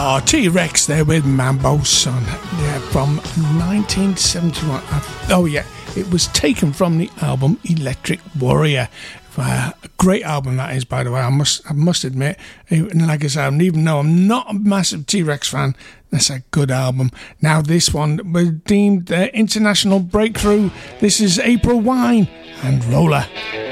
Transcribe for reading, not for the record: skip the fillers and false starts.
T-Rex there with Mambo Son. Yeah, from 1971. Oh yeah, it was taken from the album Electric Warrior. A great album that is, by the way. I must admit, like I said, even though I'm not a massive T-Rex fan, that's a good album. Now this one was deemed their international breakthrough. This is April Wine and Roller.